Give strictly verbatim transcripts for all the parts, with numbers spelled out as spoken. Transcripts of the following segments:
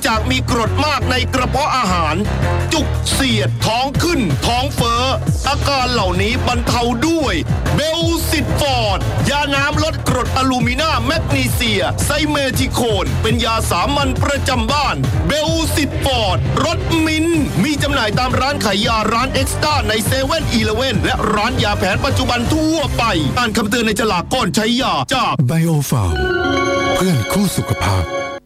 จากมีกรดมากในกระเพาะอาหารจุกเสียดท้องขึ้นท้องเฟ้ออาการเหล่านี้บรรเทาด้วยเบลซิตฟอร์ดยาน้ำลดกรดอะลูมิเนียมแมกนีเซียไซเมทิโคนเป็นยาสามัญประจำบ้านเบลซิตฟอร์ดรสมิ้นมีจำหน่ายตามร้านขายยาร้านเอ็กซ์ต้าในเซเว่นอีเลฟเว่นและร้านยาแผนปัจจุบันทั่วไปอ่านคำเตือนในฉลากก่อนใช้ยาจากไบโอฟาร์มเพื่อนคู่สุขภาพ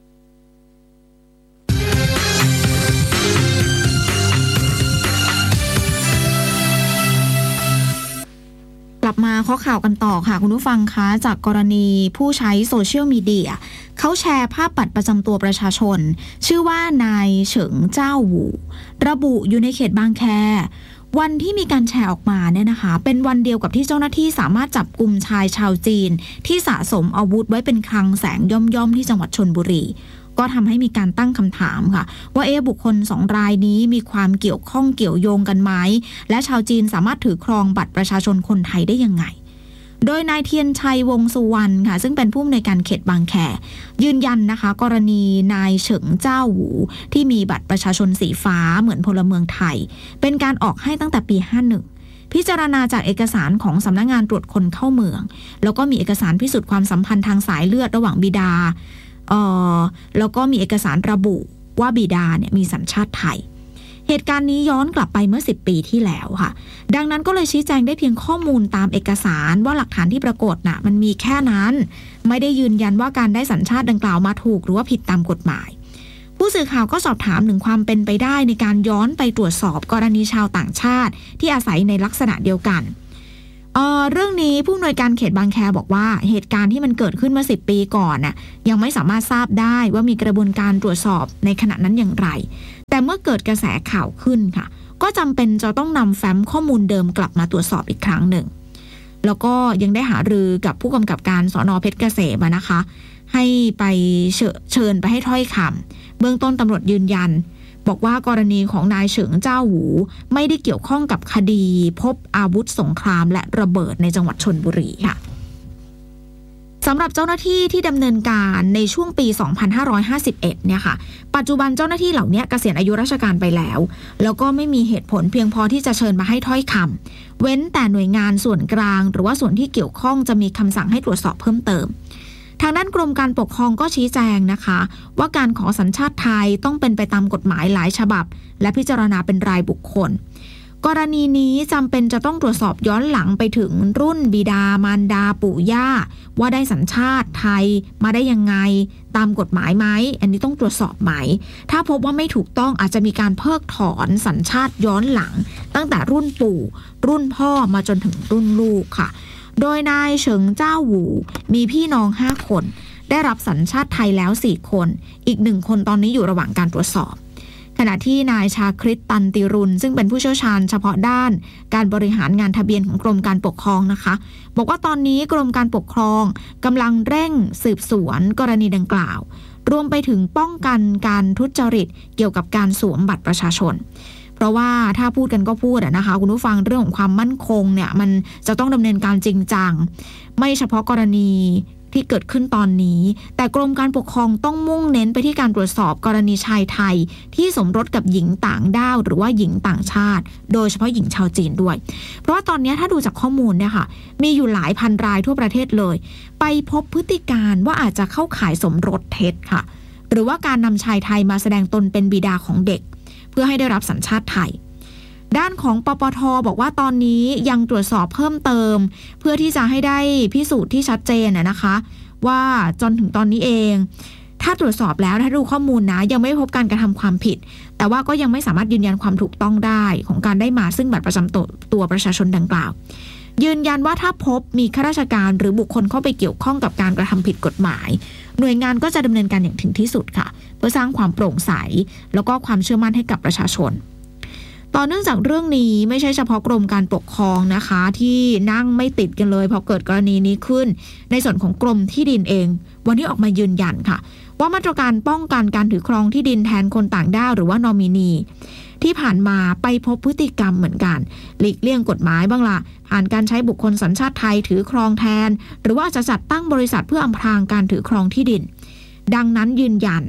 กลับมาข้อข่าวกันต่อค่ะคุณผู้ฟังคะจากกรณีผู้ใช้โซเชียลมีเดียเขาแชร์ภาพบัตรประจำตัวประชาชนชื่อว่านายเฉิงเจ้าหวูระบุอยู่ในเขตบางแควันที่มีการแชร์ออกมาเนี่ยนะคะเป็นวันเดียวกับที่เจ้าหน้าที่สามารถจับกุมชายชาวจีนที่สะสมอาวุธไว้เป็นคลังแสงย่อมๆที่จังหวัดชลบุรีก็ทำให้มีการตั้งคำถามค่ะว่าเอ๊ะบุคคลสองรายนี้มีความเกี่ยวข้องเกี่ยวโยงกันไหมและชาวจีนสามารถถือครองบัตรประชาชนคนไทยได้ยังไงโดยนายเทียนชัยวงสุวรรณค่ะซึ่งเป็นผู้อำนวยการเขตบางแคยืนยันนะคะกรณีนายเฉิงเจ้าหวูที่มีบัตรประชาชนสีฟ้าเหมือนพลเมืองไทยเป็นการออกให้ตั้งแต่ปีห้าสิบเอ็ดพิจารณาจากเอกสารของสำนักงานตรวจคนเข้าเมืองแล้วก็มีเอกสารพิสูจน์ความสัมพันธ์ทางสายเลือดระหว่างบิดาเอ่อแล้วก็มีเอกสารระบุว่าบิดาเนี่ยมีสัญชาติไทยเหตุการณ์นี้ย้อนกลับไปเมื่อสิบปีที่แล้วค่ะดังนั้นก็เลยชี้แจงได้เพียงข้อมูลตามเอกสารว่าหลักฐานที่ปรากฏน่ะมันมีแค่นั้นไม่ได้ยืนยันว่าการได้สัญชาติดังกล่าวมาถูกหรือว่าผิดตามกฎหมายผู้สื่อข่าวก็สอบถามถึงความเป็นไปได้ในการย้อนไปตรวจสอบกรณีชาวต่างชาติที่อาศัยในลักษณะเดียวกันเอ่อเรื่องนี้ผู้อำนวยการเขตบางแคบอกว่าเหตุการณ์ที่มันเกิดขึ้นเมื่อสิบปีก่อนน่ะยังไม่สามารถทราบได้ว่ามีกระบวนการตรวจสอบในขณะนั้นอย่างไรแต่เมื่อเกิดกระแสข่าวขึ้นค่ะก็จำเป็นจะต้องนำแฟ้มข้อมูลเดิมกลับมาตรวจสอบอีกครั้งหนึ่งแล้วก็ยังได้หารือกับผู้กำกับการสน.เพชรเกษมนะคะให้ไปเชิญไปให้ถ้อยคำเบื้องต้นตำรวจยืนยันบอกว่ากรณีของนายเฉิงเจ้าหวูไม่ได้เกี่ยวข้องกับคดีพบอาวุธสงครามและระเบิดในจังหวัดชลบุรีค่ะสำหรับเจ้าหน้าที่ที่ดำเนินการในช่วงปีสองพันห้าร้อยห้าสิบเอ็ดเนี่ยค่ะปัจจุบันเจ้าหน้าที่เหล่านี้เกษียณอายุราชการไปแล้วแล้วก็ไม่มีเหตุผลเพียงพอที่จะเชิญมาให้ถ้อยคำเว้นแต่หน่วยงานส่วนกลางหรือว่าส่วนที่เกี่ยวข้องจะมีคำสั่งให้ตรวจสอบเพิ่มเติมทางด้านกรมการปกครองก็ชี้แจงนะคะว่าการขอสัญชาติไทยต้องเป็นไปตามกฎหมายหลายฉบับและพิจารณาเป็นรายบุคคลกรณีนี้จำเป็นจะต้องตรวจสอบย้อนหลังไปถึงรุ่นบิดามารดาปู่ย่าว่าได้สัญชาติไทยมาได้ยังไงตามกฎหมายไหมอันนี้ต้องตรวจสอบไหมถ้าพบว่าไม่ถูกต้องอาจจะมีการเพิกถอนสัญชาติย้อนหลังตั้งแต่รุ่นปู่รุ่นพ่อมาจนถึงรุ่นลูกค่ะโดยนายเฉิงเจ้าหวูมีพี่น้องห้าคนได้รับสัญชาติไทยแล้วสี่คนอีกหนึ่งคนตอนนี้อยู่ระหว่างการตรวจสอบขณะที่นายชาคริตตันติรุณซึ่งเป็นผู้เชี่ยวชาญเฉพาะด้านการบริหารงานทะเบียนของกรมการปกครองนะคะบอกว่าตอนนี้กรมการปกครองกำลังเร่งสืบสวนกรณีดังกล่าวรวมไปถึงป้องกันการทุจริตเกี่ยวกับการสวมบัตรประชาชนเพราะว่าถ้าพูดกันก็พูดนะคะคุณผู้ฟังเรื่องของความมั่นคงเนี่ยมันจะต้องดำเนินการจริงจังไม่เฉพาะกรณีที่เกิดขึ้นตอนนี้แต่กรมการปกครองต้องมุ่งเน้นไปที่การตรวจสอบกรณีชายไทยที่สมรสกับหญิงต่างด้าวหรือว่าหญิงต่างชาติโดยเฉพาะหญิงชาวจีนด้วยเพราะว่าตอนนี้ถ้าดูจากข้อมูลเนี่ยค่ะมีอยู่หลายพันรายทั่วประเทศเลยไปพบพฤติการว่าอาจจะเข้าข่ายสมรสเท็จค่ะหรือว่าการนำชายไทยมาแสดงตนเป็นบิดาของเด็กเพื่อให้ได้รับสัญชาติไทยด้านของปปท.บอกว่าตอนนี้ยังตรวจสอบเพิ่มเติมเพื่อที่จะให้ได้พิสูจน์ที่ชัดเจนนะคะว่าจนถึงตอนนี้เองถ้าตรวจสอบแล้วถ้าดูข้อมูลนะยังไม่พบการกระทำความผิดแต่ว่าก็ยังไม่สามารถยืนยันความถูกต้องได้ของการได้มาซึ่งบัตรประจำตัวตัวประชาชนดังกล่าวยืนยันว่าถ้าพบมีข้าราชการหรือบุคคลเข้าไปเกี่ยวข้องกับการกระทำผิดกฎหมายหน่วยงานก็จะดำเนินการอย่างถึงที่สุดค่ะเพื่อสร้างความโปร่งใสแล้วก็ความเชื่อมั่นให้กับประชาชนต่อเนื่องจากเรื่องนี้ไม่ใช่เฉพาะกรมการปกครองนะคะที่นั่งไม่ติดกันเลยพอเกิดกรณีนี้ขึ้นในส่วนของกรมที่ดินเองวันนี้ออกมายืนยันค่ะว่ามาตรการป้องกันการถือครองที่ดินแทนคนต่างด้าวหรือว่านอมินีที่ผ่านมาไปพบพฤติกรรมเหมือนกันหลีกเลี่ยงกฎหมายบ้างละผ่านการใช้บุคคลสัญชาติไทยถือครองแทนหรือว่าจะจัดตั้งบริษัทเพื่ออำพรางการถือครองที่ดินดังนั้นยืนยัน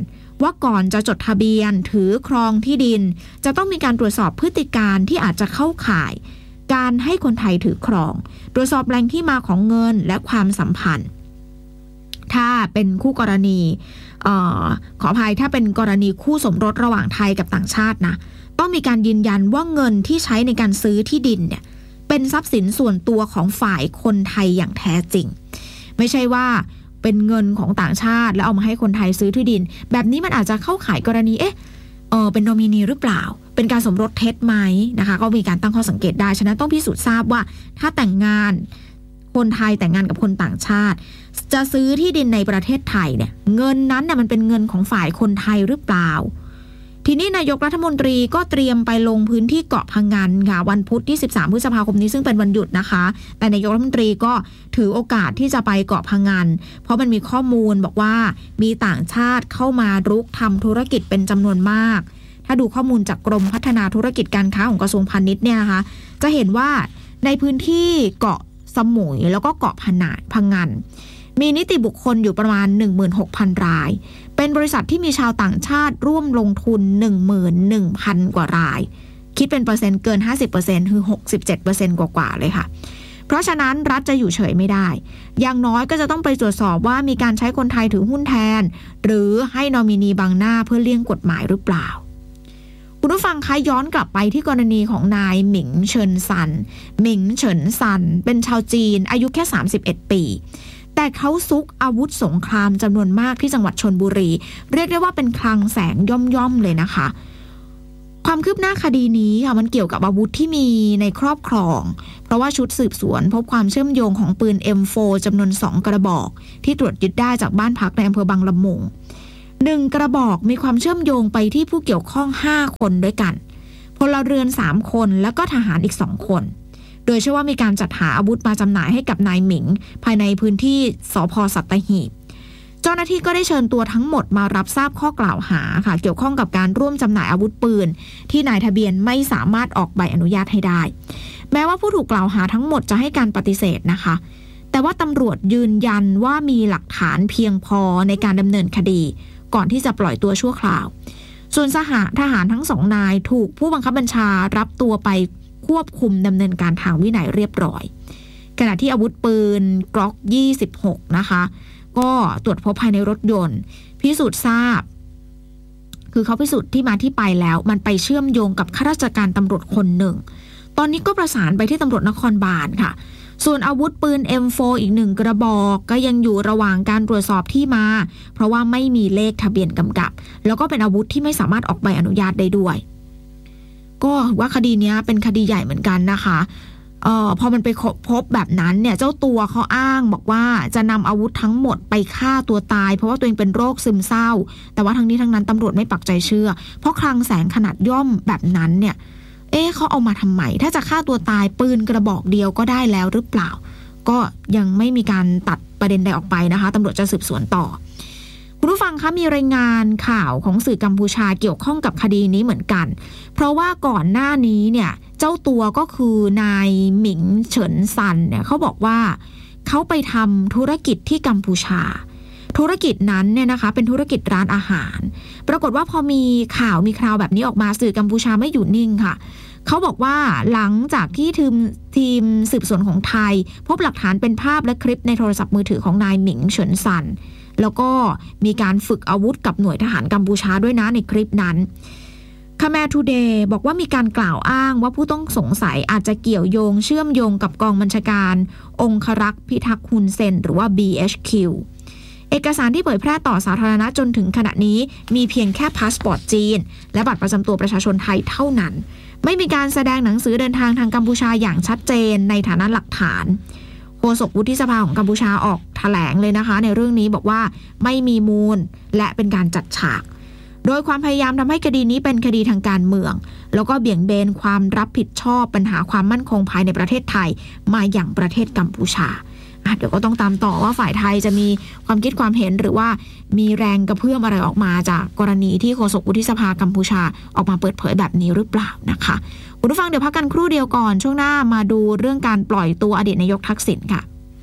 ว่าก่อนจะจดทะเบียนถือครองที่ดินจะต้องมีการตรวจสอบพฤติการที่อาจจะเข้าข่ายการให้คนไทยถือครองตรวจสอบแหล่งที่มาของเงินและความสัมพันธ์ถ้าเป็นคู่กรณีเอ่อขออภัยถ้าเป็นกรณีคู่สมรสระหว่างไทยกับต่างชาตินะต้องมีการยืนยันว่าเงินที่ใช้ในการซื้อที่ดินเนี่ยเป็นทรัพย์สินส่วนตัวของฝ่ายคนไทยอย่างแท้จริงไม่ใช่ว่าเป็นเงินของต่างชาติแล้วเอามาให้คนไทยซื้อที่ดินแบบนี้มันอาจจะเข้าข่ายกรณีเอ๊ะเออเป็นโนมินีหรือเปล่าเป็นการสมรสเท็จไหมนะคะก็มีการตั้งข้อสังเกตได้ฉะนั้นต้องพิสูจน์ทราบว่าถ้าแต่งงานคนไทยแต่งงานกับคนต่างชาติจะซื้อที่ดินในประเทศไทยเนี่ยเงินนั้นเนี่ยมันเป็นเงินของฝ่ายคนไทยหรือเปล่าทีนี้นายกรัฐมนตรีก็เตรียมไปลงพื้นที่เกาะพังงานค่ะวันพุธที่สิบสามพฤษภาคมนี้ซึ่งเป็นวันหยุดนะคะแต่นายกรัฐมนตรีก็ถือโอกาสที่จะไปเกาะพังงานเพราะมันมีข้อมูลบอกว่ามีต่างชาติเข้ามารุกทำธุรกิจเป็นจำนวนมากถ้าดูข้อมูลจากกรมพัฒนาธุรกิจการค้าของกระทรวงพาณิชย์เนี่ยนะคะจะเห็นว่าในพื้นที่เกาะสมุยแล้วก็เกาะพะนาพังงานมีนิติบุคคลอยู่ประมาณ หนึ่งหมื่นหกพัน รายเป็นบริษัทที่มีชาวต่างชาติร่วมลงทุน หนึ่งหมื่นหนึ่งพัน กว่ารายคิดเป็นเปอร์เซ็นต์เกิน ห้าสิบเปอร์เซ็นต์ คือ หกสิบเจ็ดเปอร์เซ็นต์ กว่าๆเลยค่ะเพราะฉะนั้นรัฐจะอยู่เฉยไม่ได้อย่างน้อยก็จะต้องไปตรวจสอบว่ามีการใช้คนไทยถือหุ้นแทนหรือให้นอมินีบังหน้าเพื่อเลี่ยงกฎหมายหรือเปล่าคุณผู้ฟังคะย้อนกลับไปที่กรณีของนายหมิงเฉินซันหมิงเฉินซันเป็นชาวจีนอายุแค่สามสิบเอ็ดปีแต่เขาซุกอาวุธสงครามจำนวนมากที่จังหวัดชลบุรีเรียกได้ว่าเป็นคลังแสงย่อมๆเลยนะคะความคืบหน้าคดีนี้ค่ะมันเกี่ยวกับอาวุธที่มีในครอบครองเพราะว่าชุดสืบสวนพบความเชื่อมโยงของปืน เอ็ม โฟร์ จำนวนสองกระบอกที่ตรวจยึดได้จากบ้านพักในอำเภอบางละมุงหนึ่งกระบอกมีความเชื่อมโยงไปที่ผู้เกี่ยวข้องห้าคนด้วยกันพลเรือนสามคนแล้วก็ทหารอีกสองคนโดยเชื่อว่ามีการจัดหาอาวุธมาจำหน่ายให้กับนายหมิงภายในพื้นที่สภ.สัตหีบเจ้าหน้าที่ก็ได้เชิญตัวทั้งหมดมารับทราบข้อกล่าวหาค่ะเกี่ยวข้องกับการร่วมจำหน่ายอาวุธปืนที่นายทะเบียนไม่สามารถออกใบอนุญาตให้ได้แม้ว่าผู้ถูกกล่าวหาทั้งหมดจะให้การปฏิเสธนะคะแต่ว่าตำรวจยืนยันว่ามีหลักฐานเพียงพอในการดำเนินคดีก่อนที่จะปล่อยตัวชั่วคราวส่วนสหทหารทั้งสองนายถูกผู้บังคับบัญชารับตัวไปควบคุมดำเนินการทางวินัยเรียบร้อยขณะที่อาวุธปืนกล็อกยี่สิบหกนะคะก็ตรวจพบภายในรถยนต์พิสูจน์ทราบคือเขาพิสูจน์ที่มาที่ไปแล้วมันไปเชื่อมโยงกับข้าราชการตำรวจคนหนึ่งตอนนี้ก็ประสานไปที่ตำรวจนครบาลค่ะส่วนอาวุธปืน เอ็ม โฟร์ อีกหนึ่งกระบอกก็ยังอยู่ระหว่างการตรวจสอบที่มาเพราะว่าไม่มีเลขทะเบียนกำกับแล้วก็เป็นอาวุธที่ไม่สามารถออกใบอนุญาตได้ด้วยก็ว่าคดีนี้เป็นคดีใหญ่เหมือนกันนะคะเอ่อพอมันไปพบแบบนั้นเนี่ยเจ้าตัวเขาอ้างบอกว่าจะนำอาวุธทั้งหมดไปฆ่าตัวตายเพราะว่าตัวเองเป็นโรคซึมเศร้าแต่ว่าทั้งนี้ทั้งนั้นตำรวจไม่ปักใจเชื่อเพราะคลังแสงขนาดย่อมแบบนั้นเนี่ยเอ๊ะเขาเอามาทำไมถ้าจะฆ่าตัวตายปืนกระบอกเดียวก็ได้แล้วหรือเปล่าก็ยังไม่มีการตัดประเด็นใดออกไปนะคะตำรวจจะสืบสวนต่อคุณผู้ฟังคะมีรายงานข่าวของสื่อกัมพูชาเกี่ยวข้องกับคดีนี้เหมือนกันเพราะว่าก่อนหน้านี้เนี่ยเจ้าตัวก็คือนายหมิงเฉินซันเนี่ยเขาบอกว่าเขาไปทำธุรกิจที่กัมพูชาธุรกิจนั้นเนี่ยนะคะเป็นธุรกิจร้านอาหารปรากฏว่าพอมีข่าวมีคราวแบบนี้ออกมาสื่อกัมพูชาไม่หยุดนิ่งค่ะเขาบอกว่าหลังจากที่ทีมทีมสืบสวนของไทยพบหลักฐานเป็นภาพและคลิปในโทรศัพท์มือถือของนายหมิงเฉินซันแล้วก็มีการฝึกอาวุธกับหน่วยทหารกัมพูชาด้วยนะในคลิปนั้นคาแมทูเดย์บอกว่ามีการกล่าวอ้างว่าผู้ต้องสงสัยอาจจะเกี่ยวโยงเชื่อมโยงกับกองบัญชาการองครักษ์พิทักษ์ฮุนเซนหรือว่า บี เอช คิว เอกสารที่เผยแพร่ต่อสาธารณะจนถึงขณะนี้มีเพียงแค่พาสปอร์ตจีนและบัตรประจำตัวประชาชนไทยเท่านั้นไม่มีการแสดงหนังสือเดินทางทางกัมพูชาอย่างชัดเจนในฐานะหลักฐานโฆษกวุฒิสภาของกัมพูชาออกแถลงเลยนะคะในเรื่องนี้บอกว่าไม่มีมูลและเป็นการจัดฉากโดยความพยายามทำให้คดีนี้เป็นคดีทางการเมืองแล้วก็เบี่ยงเบนความรับผิดชอบปัญหาความมั่นคงภายในประเทศไทยมาอย่างประเทศกัมพูชาเดี๋ยวก็ต้องตามต่อว่าฝ่ายไทยจะมีความคิดความเห็นหรือว่ามีแรงกระเพื่อมอะไรออกมาจากกรณีที่โฆษกวุฒิสภากัมพูชาออกมาเปิดเผยแบบนี้หรือเปล่านะคะคุณผู้ฟังเดี๋ยวพักกันครู่เดียวก่อนช่วงหน้ามาดูเรื่องการปล่อยตัวอดีตนายกทักษิณค่ะแซ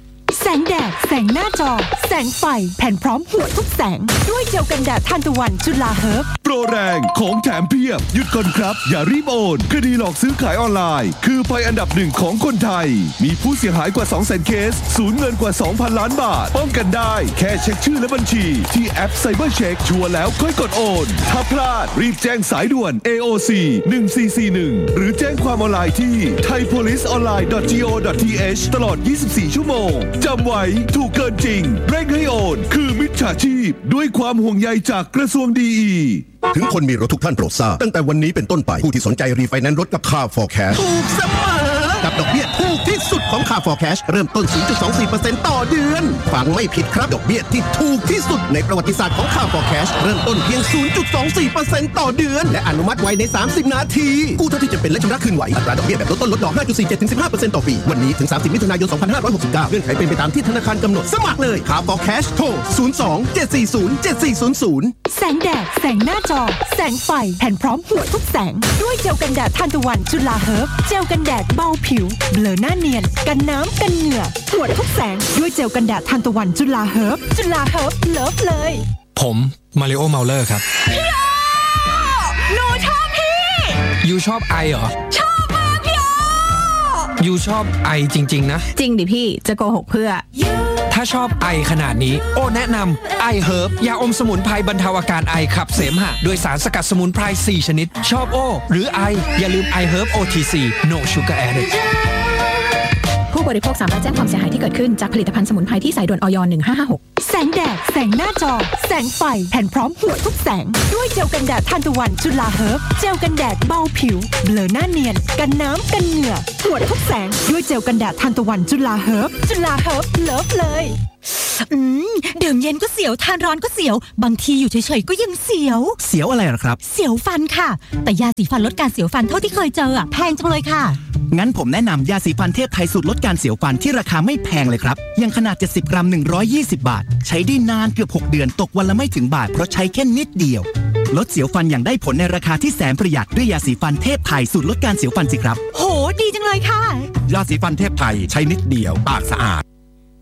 งแดดแสงหน้าจอแสงไฟแผ่นพร้อมหัวทุกแสงด้วยเจลกันแดดทานตะวันจุฬาเฮิร์บโปรแรงของแถมเพียบหยุดก่อนครับอย่ารีบโอนคดีหลอกซื้อขายออนไลน์คือภัยอันดับหนึ่งของคนไทยมีผู้เสียหายกว่า สองแสน เคสสูญเงินกว่า สองพัน ล้านบาทป้องกันได้แค่เช็คชื่อและบัญชีที่แอป Cyber Check ชัวร์แล้วค่อยกดโอนถ้าพลาดรีบแจ้งสายด่วน เอ โอ ซี หนึ่งสี่สี่หนึ่งหรือแจ้งความออนไลน์ที่ ไทยโพลิสออนไลน์ ดอท จี โอ ดอท ที เอช ตลอด ยี่สิบสี่ ชั่วโมงจำไว้ถูกเกินจริงเร่งให้โอนคือมิจฉาชีพด้วยความห่วงใยจากกระทรวงดีอีถึงคนมีรถทุกท่านโปรดทราบตั้งแต่วันนี้เป็นต้นไปผู้ที่สนใจรีไฟแนนซ์รถกับ Car Forecast ถูกเสมอกับดอกเบี้ยถูกที่สุดของ Car Forecast เริ่มต้น ศูนย์จุดสองสี่เปอร์เซ็นต์ ต่อเดือนฟังไม่ผิดครับดอกเบี้ยที่ถูกที่สุดในประวัติศาสตร์ของ Car Forecast เริ่มต้นเพียง ศูนย์จุดสองสี่เปอร์เซ็นต์ ต่อเดือนและอนุมัติไว้ในสามสิบนาทีกู้เท่าที่จะเป็นและชำระคืนไหวอัตราดอกเบี้ยแบบลดต้นลดดอก ห้าจุดสี่เจ็ดถึงสิบห้าเปอร์เซ็นต์ ต่อปีวันนี้ถึงสามสิบมิถุนายนสองพันห้าร้อยหกสิบเก้าเงื่อนไขเป็นไปตามที่ธนาคารกำหนดสมัครเลย Car Forecast โทรศูนย์ สอง เจ็ด สี่ ศูนย์ เจ็ด สี่ ศูนย์ ศูนย์แสงแดดแสงหน้าจอแสงไฟแผ่นพร้อมหัวทุกแสงด้วยเจลกันแดดทานตะวันจุฬาเฮิร์บเจลกันแดดเบาผิวเบลอหน้าเนียนกันน้ำกันเหงื่อหัวทุกแสงด้วยเจลกันแดดทานตะวันจุฬาเฮิร์บจุฬาเฮิร์บเลิฟเลยผมมาริโอเมาเลอร์ครับพี่โอหนูชอบพี่ยูชอบไอเหรอชอบมากพี่โอยูชอบไอจริงๆนะจริงดิพี่จะโกหกเพื่อถ้าชอบไอขนาดนี้โอแนะนำไอเฮิร์บยาอมสมุนไพรบรรเทาอาการไอขับเสมหะโดยสารสกัดสมุนไพรสี่ชนิดชอบโอหรือไออย่าลืมไอเฮิร์บ โอ ที ซี No Sugar Added ผู้บริโภคสามารถแจ้งความเสียหายที่เกิดขึ้นจากผลิตภัณฑ์สมุนไพรที่สายด่วน อย หนึ่งห้าห้าหกแสงแดดแสงหน้าจอแสงไฟแผ่นพร้อมหัวทุกแสงด้วยเจลกันแดดทานตะวันจุฬาเฮิร์บเจลกันแดดเบาผิวเบลอหน้าเนียนกันน้ำกันเหงื่อหัวทุกแสงด้วยเจลกันแดดทานตะวันจุฬาเฮิร์บจุฬาเฮิร์บเลิฟเลยอืมดื่มเย็นก็เสียวทานร้อนก็เสียวบางทีอยู่เฉยๆก็ยังเสียวเสียวอะไรหรอครับเสียวฟันค่ะแต่ยาสีฟันลดการเสียวฟันเท่าที่เคยเจออ่ะแพงจังเลยค่ะงั้นผมแนะนำยาสีฟันเทพไทยสูตรลดการเสียวฟันที่ราคาไม่แพงเลยครับยังขนาดเจ็ดสิบกรัมหนึ่งร้อยยี่สิบบาทใช้ได้นานเกือบหกเดือนตกวันละไม่ถึงบาทเพราะใช้แค่นิดเดียวลดเสียวฟันอย่างได้ผลในราคาที่แสนประหยัดด้วยยาสีฟันเทพไทยสูตรลดการเสียวฟันสิครับโหดีจังเลยค่ะยาสีฟันเทพไทยใช้นิดเดียวปากสะอาด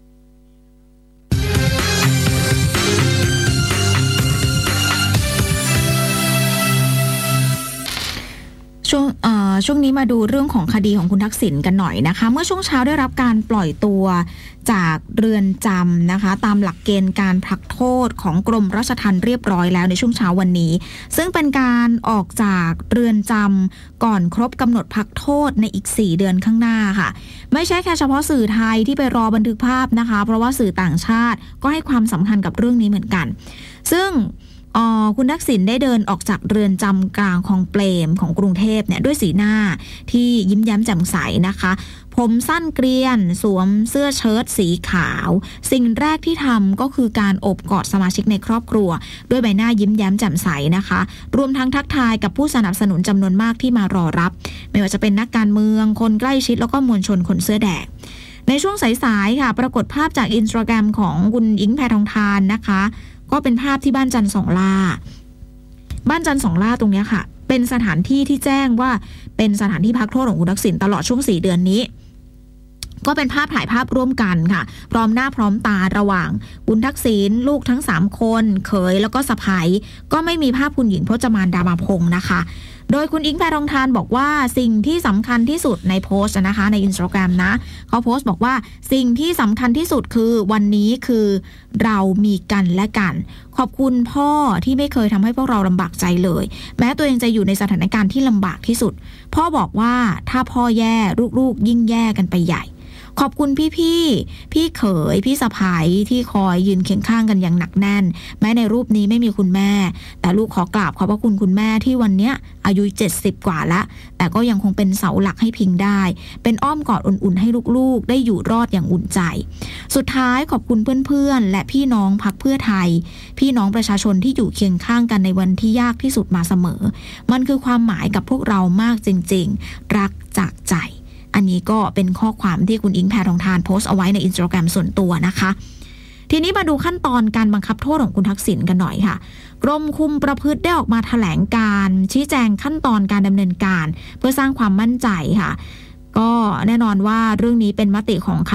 ช่วงช่วงนี้มาดูเรื่องของคดีของคุณทักษิณกันหน่อยนะคะเมื่อช่วงเช้าได้รับการปล่อยตัวจากเรือนจำนะคะตามหลักเกณฑ์การพักโทษของกรมราชทัณฑ์เรียบร้อยแล้วในช่วงเช้าวันนี้ซึ่งเป็นการออกจากเรือนจำก่อนครบกำหนดพักโทษในอีกสี่เดือนข้างหน้าค่ะไม่ใช่แค่เฉพาะสื่อไทยที่ไปรอบันทึกภาพนะคะเพราะว่าสื่อต่างชาติก็ให้ความสำคัญกับเรื่องนี้เหมือนกันซึ่งอ๋อคุณทักษิณได้เดินออกจากเรือนจำกลางคลองเปรมของกรุงเทพเนี่ยด้วยสีหน้าที่ยิ้มแย้มแจ่มใสนะคะผมสั้นเกรียนสวมเสื้อเชิ้ตสีขาวสิ่งแรกที่ทำก็คือการโอบกอดสมาชิกในครอบครัวด้วยใบหน้ายิ้มแย้มแจ่มใสนะคะรวมทั้งทักทายกับผู้สนับสนุนจำนวนมากที่มารอรับไม่ว่าจะเป็นนักการเมืองคนใกล้ชิดแล้วก็มวลชนคนเสื้อแดงในช่วงสายๆค่ะปรากฏภาพจากอินสตาแกรมของคุณอิงแพทองทานนะคะก็เป็นภาพที่บ้านจันทร์สองล่าบ้านจันทร์สองล่าตรงนี้ค่ะเป็นสถานที่ที่แจ้งว่าเป็นสถานที่พักโทษของคุณทักษิณตลอดช่วงสี่เดือนนี้ก็เป็นภาพถ่ายภาพร่วมกันค่ะพร้อมหน้าพร้อมตาระหว่างคุณทักษิณลูกทั้งสามคนเขยแล้วก็สะใภ้ก็ไม่มีภาพคุณหญิงพจมานดามาพงศ์นะคะโดยคุณอิงแพทองทานบอกว่าสิ่งที่สำคัญที่สุดในโพสต์นะคะใน Instagram นะเขาโพสต์บอกว่าสิ่งที่สำคัญที่สุดคือวันนี้คือเรามีกันและกันขอบคุณพ่อที่ไม่เคยทำให้พวกเราลำบากใจเลยแม้ตัวเองจะอยู่ในสถานการณ์ที่ลำบากที่สุดพ่อบอกว่าถ้าพ่อแย่ลูกๆยิ่งแย่กันไปใหญ่ขอบคุณพี่พี่พี่เขยพี่สะใภ้ที่คอยยืนเคียงข้างกันอย่างหนักแน่นแม้ในรูปนี้ไม่มีคุณแม่แต่ลูกขอกราบขอบพระคุณคุณแม่ที่วันเนี้ยอายุเจ็ดสิบกว่าแล้วแต่ก็ยังคงเป็นเสาหลักให้พิงได้เป็นอ้อมกอดอุ่นๆให้ลูกๆได้อยู่รอดอย่างอุ่นใจสุดท้ายขอบคุณเพื่อนๆและพี่น้องพรรคเพื่อไทยพี่น้องประชาชนที่อยู่เคียงข้างกันในวันที่ยากที่สุดมาเสมอมันคือความหมายกับพวกเรามากจริงๆรักจากใจอันนี้ก็เป็นข้อความที่คุณอิงแพทองทานโพสต์เอาไว้ใน Instagram ส่วนตัวนะคะทีนี้มาดูขั้นตอนการบังคับโทษของคุณทักษิณกันหน่อยค่ะกรมคุมประพฤติได้ออกมาแถลงการชี้แจงขั้นตอนการดำเนินการเพื่อสร้างความมั่นใจค่ะก็แน่นอนว่าเรื่องนี้เป็นมติของคณะ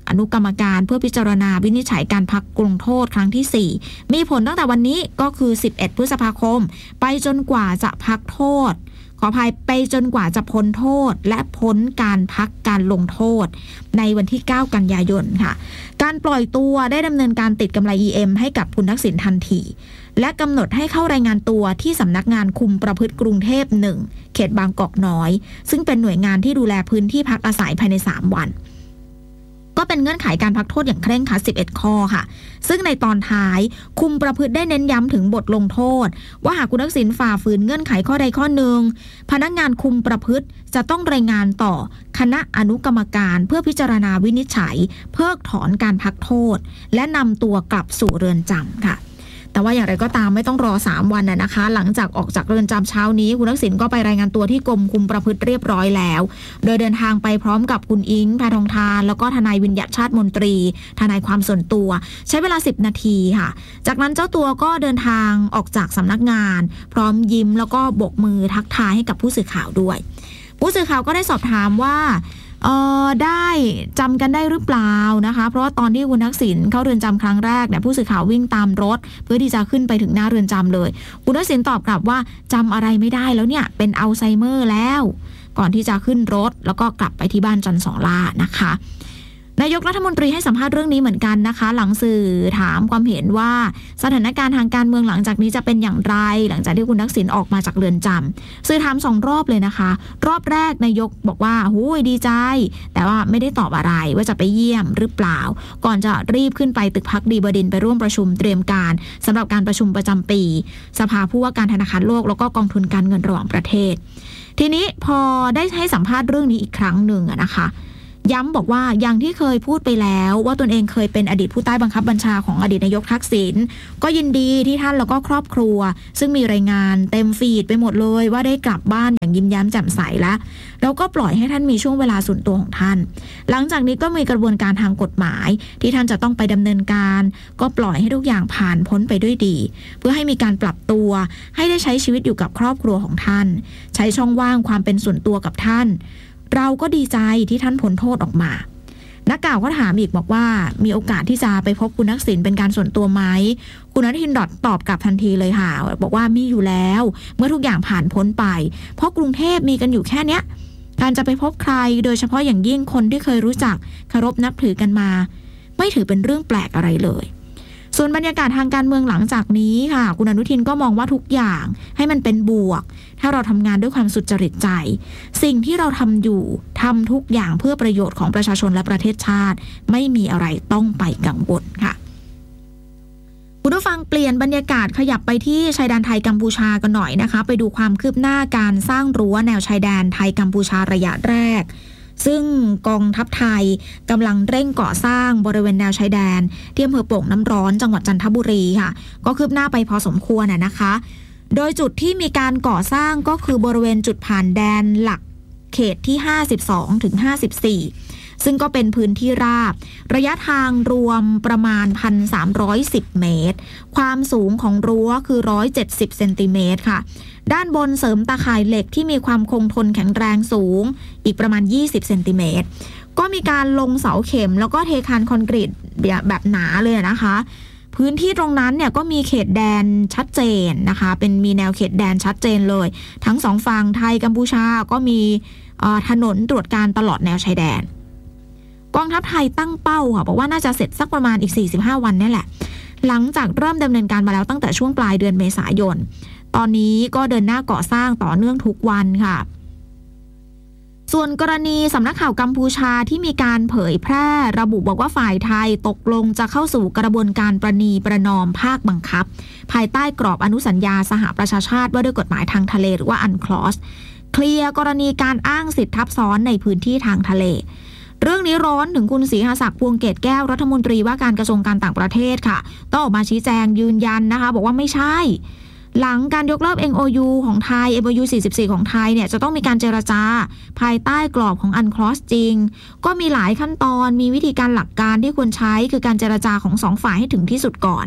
อนุกรรมการเพื่อพิจารณาวินิจฉัยการพักกลงโทษครั้งที่สี่มีผลตั้งแต่วันนี้ก็คือสิบเอ็ดพฤษภาคมไปจนกว่าจะพักโทษขออภัยไปจนกว่าจะพ้นโทษและพ้นการพักการลงโทษในวันที่เก้ากันยายนค่ะการปล่อยตัวได้ดำเนินการติดกำไร อี เอ็ม ให้กับคุณทักษิณทันทีและกำหนดให้เข้ารายงานตัวที่สำนักงานคุมประพฤติกรุงเทพหนึ่งเขตบางกอกน้อยซึ่งเป็นหน่วยงานที่ดูแลพื้นที่พักอาศัยภายในสามวันก็เป็นเงื่อนไขการพักโทษอย่างเคร่งครัดสิบเอ็ดข้อค่ะซึ่งในตอนท้ายคุมประพฤติได้เน้นย้ำถึงบทลงโทษว่าหากคุณทักษิณฝ่าฝืนเงื่อนไขข้อใดข้อหนึ่งพนักงานคุมประพฤติจะต้องรายงานต่อคณะอนุกรรมการเพื่อพิจารณาวินิจฉัยเพิกถอนการพักโทษและนำตัวกลับสู่เรือนจำค่ะแต่ว่าอย่างไรก็ตามไม่ต้องรอสามวันน่ะนะคะหลังจากออกจากเรือนจำเช้านี้คุณทักษิณก็ไปรายงานตัวที่กรมคุมประพฤติเรียบร้อยแล้วโดยเดินทางไปพร้อมกับคุณอิงแพทองธารแล้วก็ทนายวิญญัติชาติมนตรีทนายความส่วนตัวใช้เวลาสิบนาทีค่ะจากนั้นเจ้าตัวก็เดินทางออกจากสำนักงานพร้อมยิ้มแล้วก็โบกมือทักทายให้กับผู้สื่อข่าวด้วยผู้สื่อข่าวก็ได้สอบถามว่าเออได้จำกันได้หรือเปล่านะคะเพราะว่าตอนที่คุณทักษิณเข้าเรือนจำครั้งแรกเนี่ยผู้สื่อข่าววิ่งตามรถเพื่อที่จะขึ้นไปถึงหน้าเรือนจำเลยคุณทักษิณตอบกลับว่าจำอะไรไม่ได้แล้วเนี่ยเป็นอัลไซเมอร์แล้วก่อนที่จะขึ้นรถแล้วก็กลับไปที่บ้านจันทร์สองล่านะคะนายกรัฐมนตรีให้สัมภาษณ์เรื่องนี้เหมือนกันนะคะหลังสื่อถามความเห็นว่าสถานการณ์ทางการเมืองหลังจากนี้จะเป็นอย่างไรหลังจากที่คุณทักษิณออกมาจากเรือนจำสื่อถามสองรอบเลยนะคะรอบแรกนายกบอกว่าหูยดีใจแต่ว่าไม่ได้ตอบอะไรว่าจะไปเยี่ยมหรือเปล่าก่อนจะรีบขึ้นไปตึกพักดีบดินทร์ไปร่วมประชุมเตรียมการสำหรับการประชุมประจำปีสภาผู้ว่าการธนาคารโลกแล้วก็กองทุนการเงินระหว่างประเทศทีนี้พอได้ให้สัมภาษณ์เรื่องนี้อีกครั้งหนึ่งนะคะย้ำบอกว่าอย่างที่เคยพูดไปแล้วว่าตนเองเคยเป็นอดีตผู้ใต้บังคับบัญชาของอดีตนายกทักษิณก็ยินดีที่ท่านแล้วก็ครอบครัวซึ่งมีรายงานเต็มฟีดไปหมดเลยว่าได้กลับบ้านอย่างยิ้มแย้มแจ่มใสแล้วแล้วก็ปล่อยให้ท่านมีช่วงเวลาส่วนตัวของท่านหลังจากนี้ก็มีกระบวนการทางกฎหมายที่ท่านจะต้องไปดำเนินการก็ปล่อยให้ทุกอย่างผ่านพ้นไปด้วยดีเพื่อให้มีการปรับตัวให้ได้ใช้ชีวิตอยู่กับครอบครัวของท่านใช้ช่องว่างความเป็นส่วนตัวกับท่านเราก็ดีใจที่ท่านพ้นโทษออกมานักข่าวก็ถามอีกบอกว่ามีโอกาสที่จะไปพบคุณทักษิณเป็นการส่วนตัวไหมคุณอนุทินตอบกลับทันทีเลยค่ะบอกว่ามีอยู่แล้วเมื่อทุกอย่างผ่านพ้นไปเพราะกรุงเทพมีกันอยู่แค่เนี้ยการจะไปพบใครโดยเฉพาะอย่างยิ่งคนที่เคยรู้จักเคารพนับถือกันมาไม่ถือเป็นเรื่องแปลกอะไรเลยส่วนบรรยากาศทางการเมืองหลังจากนี้ค่ะคุณอนุทินก็มองว่าทุกอย่างให้มันเป็นบวกถ้าเราทำงานด้วยความสุจริตใจสิ่งที่เราทำอยู่ทำทุกอย่างเพื่อประโยชน์ของประชาชนและประเทศชาติไม่มีอะไรต้องไปกังวลค่ะคุณผู้ฟังเปลี่ยนบรรยากาศขยับไปที่ชายแดนไทยกัมพูชากันหน่อยนะคะไปดูความคืบหน้าการสร้างรั้วแนวชายแดนไทยกัมพูชาระยะแรกซึ่งกองทัพไทยกำลังเร่งก่อสร้างบริเวณแนวชายแดนที่อำเภอโป่งน้ำร้อนจังหวัดจันทบุรีค่ะก็คืบหน้าไปพอสมควรน่ะนะคะโดยจุดที่มีการก่อสร้างก็คือบริเวณจุดผ่านแดนหลักเขตที่ห้าสิบสองถึงห้าสิบสี่ซึ่งก็เป็นพื้นที่ราบระยะทางรวมประมาณ หนึ่งพันสามร้อยสิบ เมตรความสูงของรั้วคือหนึ่งร้อยเจ็ดสิบเซนติเมตรค่ะด้านบนเสริมตาข่ายเหล็กที่มีความคงทนแข็งแรงสูงอีกประมาณยี่สิบเซนติเมตรก็มีการลงเสาเข็มแล้วก็เทคานคอนกรีตแบบหนาเลยนะคะพื้นที่ตรงนั้นเนี่ยก็มีเขตแดนชัดเจนนะคะเป็นมีแนวเขตแดนชัดเจนเลยทั้งสองฝั่งไทยกัมพูชาก็มีถนนตรวจการตลอดแนวชายแดนกองทัพไทยตั้งเป้าค่ะบอกว่าน่าจะเสร็จสักประมาณอีกสี่สิบห้าวันนี่แหละหลังจากเริ่มดำเนินการมาแล้วตั้งแต่ช่วงปลายเดือนเมษายนตอนนี้ก็เดินหน้าก่อสร้างต่อเนื่องทุกวันค่ะส่วนกรณีสำนักข่าวกัมพูชาที่มีการเผยแพร่ระบุบอกว่าฝ่ายไทยตกลงจะเข้าสู่กระบวนการประนีประนอมภาคบังคับภายใต้กรอบอนุสัญญาสหประชาชาติว่าด้วยกฎหมายทางทะเลหรือว่าอันคลอสเคลียร์กรณีการอ้างสิทธิทับซ้อนในพื้นที่ทางทะเลเรื่องนี้ร้อนถึงคุณศรีหศักดิ์พวงเกตแก้วรัฐมนตรีว่าการกระทรวงการต่างประเทศค่ะต้องออกมาชี้แจงยืนยันนะคะบอกว่าไม่ใช่หลังการยกเลิก เอ็ม โอ ยู ของไทย เอ็ม โอ ยู สี่สิบสี่ของไทยเนี่ยจะต้องมีการเจรจาภายใต้กรอบของอันคลอสจริงก็มีหลายขั้นตอนมีวิธีการหลักการที่ควรใช้คือการเจรจาของสองฝ่ายให้ถึงที่สุดก่อน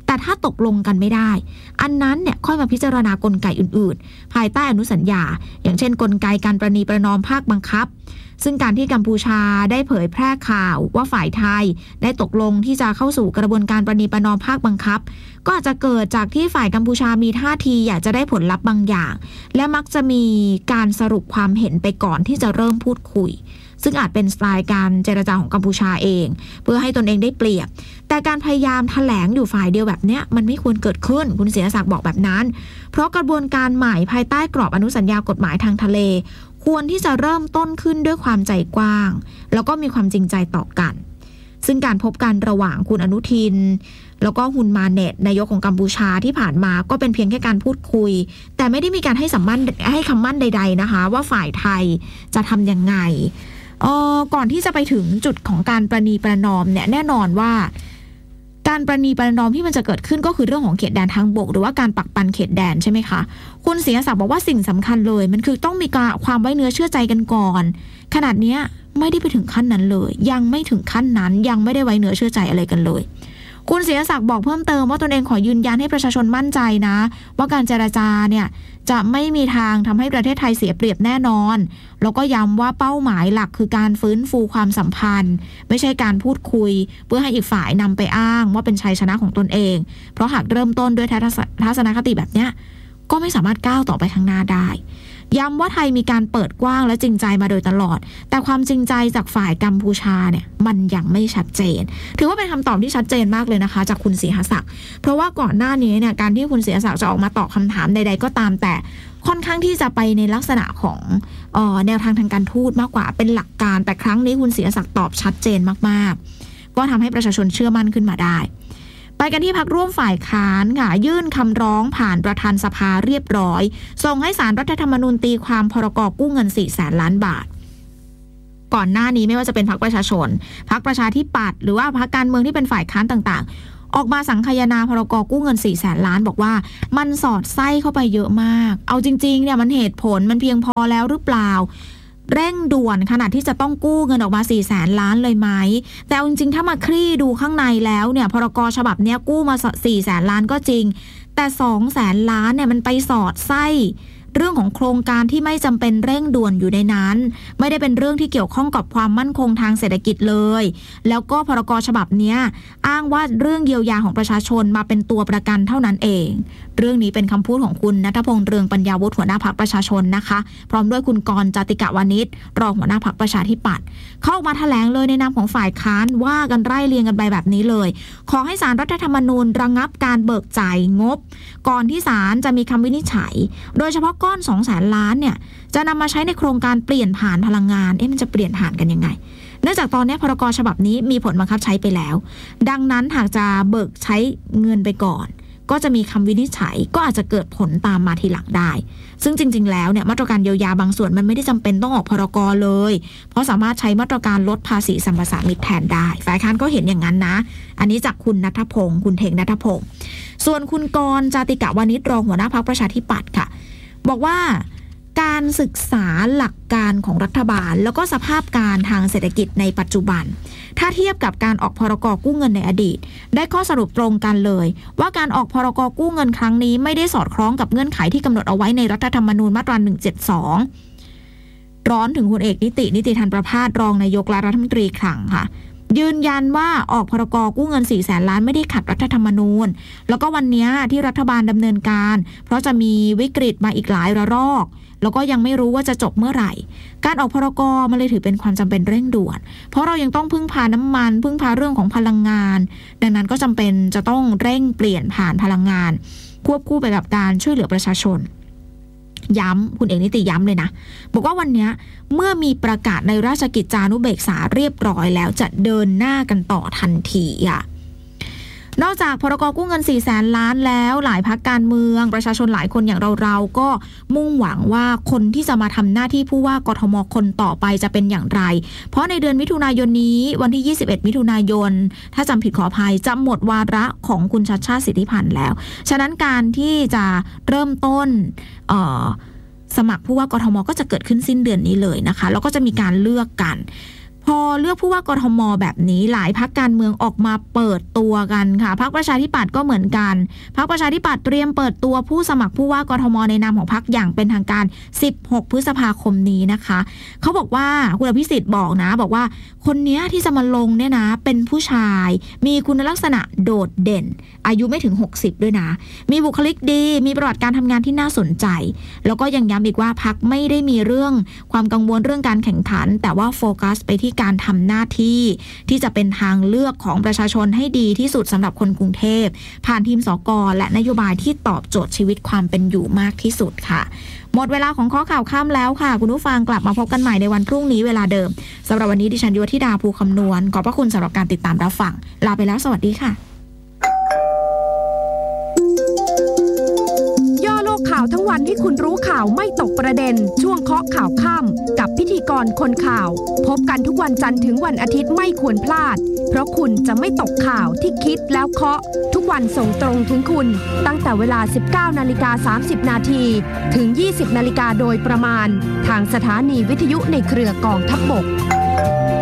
แต่ถ้าตกลงกันไม่ได้อันนั้นเนี่ยค่อยมาพิจารณากลไกอื่นๆภายใต้อนุสัญญาอย่างเช่นกลไกการประนีประนอมภาคบังคับซึ่งการที่กัมพูชาได้เผยแพร่ข่าวว่าฝ่ายไทยได้ตกลงที่จะเข้าสู่กระบวนการประนีประนอมภาคบังคับก็อาจจะเกิดจากที่ฝ่ายกัมพูชามีท่าทีอยากจะได้ผลลัพธ์บางอย่างและมักจะมีการสรุปความเห็นไปก่อนที่จะเริ่มพูดคุยซึ่งอาจเป็นสไตล์การเจรจาของกัมพูชาเองเพื่อให้ตนเองได้เปรียบแต่การพยายามแถลงอยู่ฝ่ายเดียวแบบเนี้ยมันไม่ควรเกิดขึ้นคุณเสียศักดิ์บอกแบบนั้นเพราะกระบวนการใหม่ภายใต้กรอบอนุสัญญากฎหมายทางทะเลควรที่จะเริ่มต้นขึ้นด้วยความใจกว้างแล้วก็มีความจริงใจต่อกันซึ่งการพบกันระหว่างคุณอนุทินแล้วก็ฮุนมาเน็ตนายกของกัมพูชาที่ผ่านมาก็เป็นเพียงแค่การพูดคุยแต่ไม่ได้มีการให้สัมมั่นให้คำมั่นใดๆนะคะว่าฝ่ายไทยจะทำยังไงเอ่อก่อนที่จะไปถึงจุดของการประนีประนอมเนี่ยแน่นอนว่าการประนีประนอมที่มันจะเกิดขึ้นก็คือเรื่องของเขตแดนทางบกหรือว่าการปักปันเขตแดนใช่ไหมคะคุณศรีศักดิ์บอกว่าสิ่งสำคัญเลยมันคือต้องมีความไว้เนื้อเชื่อใจกันก่อนขนาดนี้ไม่ได้ไปถึงขั้นนั้นเลยยังไม่ถึงขั้นนั้นยังไม่ได้ไว้เนื้อเชื่อใจอะไรกันเลยคุณศรีศักดิ์บอกเพิ่มเติมว่าตนเองขอยืนยันให้ประชาชนมั่นใจนะว่าการเจรจาเนี่ยจะไม่มีทางทำให้ประเทศไทยเสียเปรียบแน่นอนแล้วก็ย้ำว่าเป้าหมายหลักคือการฟื้นฟูความสัมพันธ์ไม่ใช่การพูดคุยเพื่อให้อีกฝ่ายนำไปอ้างว่าเป็นชัยชนะของตนเองเพราะหากเริ่มต้นด้วยทัศนคติแบบเนี้ยก็ไม่สามารถก้าวต่อไปข้างหน้าได้ย้ำว่าไทยมีการเปิดกว้างและจริงใจมาโดยตลอดแต่ความจริงใจจากฝ่ายกัมพูชาเนี่ยมันยังไม่ชัดเจนถือว่าเป็นคำตอบที่ชัดเจนมากเลยนะคะจากคุณศรีศักดิ์เพราะว่าก่อนหน้านี้เนี่ยการที่คุณศรีศักดิ์จะออกมาตอบคำถามใดๆก็ตามแต่ค่อนข้างที่จะไปในลักษณะของเอ่อแนวทางทางการทูตมากกว่าเป็นหลักการแต่ครั้งนี้คุณศรีศักดิ์ตอบชัดเจนมากๆก็ทำให้ประชาชนเชื่อมั่นขึ้นมาได้ไปกันที่พรรคร่วมฝ่ายค้านค่ะยื่นคำร้องผ่านประธานสภาเรียบร้อยส่งให้ศาลรัฐธรรมนูญตีความพรกกู้เงินสี่แสนล้านบาทก่อนหน้านี้ไม่ว่าจะเป็นพรรคประชาชนพรรคประชาธิปัตย์หรือว่าพรรคการเมืองที่เป็นฝ่ายค้านต่างๆออกมาสังคายนาพรกกู้เงินสี่แสนล้านบอกว่ามันสอดไส้เข้าไปเยอะมากเอาจริงๆเนี่ยมันเหตุผลมันเพียงพอแล้วหรือเปล่าเร่งด่วนขนาดที่จะต้องกู้เงินออกมาสี่แสนล้านเลยไหมแต่เอาจริงๆถ้ามาคลี่ดูข้างในแล้วเนี่ยพรกฉบับเนี้ยกู้มาสี่แสนล้านก็จริงแต่สองแสนล้านเนี่ยมันไปสอดไส้เรื่องของโครงการที่ไม่จำเป็นเร่งด่วนอยู่ในนั้นไม่ได้เป็นเรื่องที่เกี่ยวข้องกับความมั่นคงทางเศรษฐกิจเลยแล้วก็พรกฉบับเนี้ยอ้างว่าเรื่องเยียวยาของประชาชนมาเป็นตัวประกันเท่านั้นเองเรื่องนี้เป็นคำพูดของคุณณัฐพงษ์เรืองปัญญาวุฒิหัวหน้าพรรคประชาชนนะคะพร้อมด้วยคุณกรณ์จาติกวานิชรองหัวหน้าพรรคประชาธิปัตย์เข้ามาแถลงเลยในนามของฝ่ายค้านว่ากันไล่เรียงกันไปแบบนี้เลยขอให้ศาลรัฐธรรมนูญระงับการเบิกจ่ายงบก่อนที่ศาลจะมีคำวินิจฉัยโดยเฉพาะก้อนสองแสนล้านเนี่ยจะนำมาใช้ในโครงการเปลี่ยนผ่านพลังงานเอ๊ะมันจะเปลี่ยนผ่านกันยังไงเนื่องจากตอนนี้พรกฉบับนี้มีผลบังคับใช้ไปแล้วดังนั้นหากจะเบิกใช้เงินไปก่อนก็จะมีคำวินิจฉัยก็อาจจะเกิดผลตามมาทีหลังได้ซึ่งจริงๆแล้วเนี่ยมาตรการเยียวยาบางส่วนมันไม่ได้จำเป็นต้องออกพรกเลยเพราะสามารถใช้มาตรการลดภาษีสัมปทานมิตรแทนได้ฝ่ายค้านก็เห็นอย่างนั้นนะอันนี้จากคุณณัฐพงษ์คุณเทงณัฐพงษ์ส่วนคุณกรณ์จาติกวานิชรองหัวหน้าพรรคประชาธิปัตย์ค่ะบอกว่าการศึกษาหลักการของรัฐบาลแล้วก็สภาพการทางเศรษฐกิจในปัจจุบันถ้าเทียบกับการออกพรกกู้เงินในอดีตได้ข้อสรุปตรงกันเลยว่าการออกพรกกู้เงินครั้งนี้ไม่ได้สอดคล้องกับเงื่อนไขที่กำหนดเอาไว้ในรัฐธรรมนูญมาตราหนึ่งเจ็ดสองร้อนถึงคุณเอกนิตินิติธรรมประภาสรองนายกและรัฐมนตรีคลังค่ะยืนยันว่าออกพรกกู้เงินสี่แสนล้านไม่ได้ขัดรัฐธรรมนูญแล้วก็วันนี้ที่รัฐบาลดำเนินการเพราะจะมีวิกฤตมาอีกหลายระลอกแล้วก็ยังไม่รู้ว่าจะจบเมื่อไหร่การออกพรกมันเลยถือเป็นความจำเป็นเร่งด่วนเพราะเรายังต้องพึ่งพาน้ำมันพึ่งพาเรื่องของพลังงานดังนั้นก็จำเป็นจะต้องเร่งเปลี่ยนผ่านพลังงานควบคู่ไปกับการช่วยเหลือประชาชนย้ำคุณเอกนิติย้ำเลยนะบอกว่าวันนี้เมื่อมีประกาศในราชกิจจานุเบกษาเรียบร้อยแล้วจะเดินหน้ากันต่อทันทีอ่ะนอกจากพรกกู้เงินสี่แสนล้านแล้วหลายพรรคการเมืองประชาชนหลายคนอย่างเราๆก็มุ่งหวังว่าคนที่จะมาทำหน้าที่ผู้ว่ากทมคนต่อไปจะเป็นอย่างไรเพราะในเดือนมิถุนายนนี้วันที่ยี่สิบเอ็ดมิถุนายนถ้าจำผิดขออภัยจะหมดวาระของคุณชัชชาติสิทธิพันธ์แล้วฉะนั้นการที่จะเริ่มต้นเอ่อสมัครผู้ว่ากทมก็จะเกิดขึ้นสิ้นเดือนนี้เลยนะคะแล้วก็จะมีการเลือกกันพพอเลือกผู้ว่ากทมแบบนี้หลายพรรคการเมืองออกมาเปิดตัวกันค่ะพรรคประชาธิปัตย์ก็เหมือนกันพรรคประชาธิปัตย์เตรียมเปิดตัวผู้สมัครผู้ว่ากทมในนามของพรรคอย่างเป็นทางการสิบหกพฤษภาคมนี้นะคะเขาบอกว่าคุณอภิสิทธิ์บอกนะบอกว่าคนนี้ที่จะมาลงเนี่ยนะเป็นผู้ชายมีคุณลักษณะโดดเด่นอายุไม่ถึงหกสิบด้วยนะมีบุคลิกดีมีประวัติการทำงานที่น่าสนใจแล้วก็ยังย้ำอีกว่าพรรคไม่ได้มีเรื่องความกังวลเรื่องการแข่งขันแต่ว่าโฟกัสไปที่การทำหน้าที่ที่จะเป็นทางเลือกของประชาชนให้ดีที่สุดสำหรับคนกรุงเทพผ่านทีมสก.และนโยบายที่ตอบโจทย์ชีวิตความเป็นอยู่มากที่สุดค่ะหมดเวลาของข้อข่าวค่ำแล้วค่ะคุณผู้ฟังกลับมาพบกันใหม่ในวันพรุ่งนี้เวลาเดิมสำหรับวันนี้ดิฉันยุวธิดาภูคำนวณขอบพระคุณสำหรับการติดตามรับฟังลาไปแล้วสวัสดีค่ะย่อโลกข่าวทั้งวันให้คุณรู้ข่าวไม่ตกประเด็นช่วงเคาะข่าวค่ำกับพิธีกรคนข่าวพบกันทุกวันจันทร์ถึงวันอาทิตย์ไม่ควรพลาดเพราะคุณจะไม่ตกข่าวที่คิดแล้วเคาะทุกวันส่งตรงถึงคุณตั้งแต่เวลา สิบเก้านาฬิกาสามสิบนาทีถึง ยี่สิบนาฬิกาโดยประมาณทางสถานีวิทยุในเครือกองทัพบก